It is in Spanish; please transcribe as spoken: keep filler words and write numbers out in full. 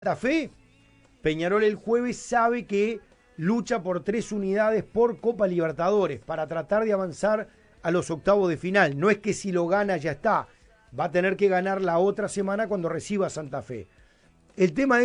Santa Fe, Peñarol el jueves sabe que lucha por tres unidades por Copa Libertadores para tratar de avanzar a los octavos de final. No es que si lo gana ya está, va a tener que ganar la otra semana cuando reciba Santa Fe. El tema